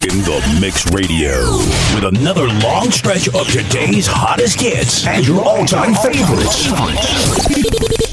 In the Mix Radio with another long stretch of today's hottest hits and your all-time favorites.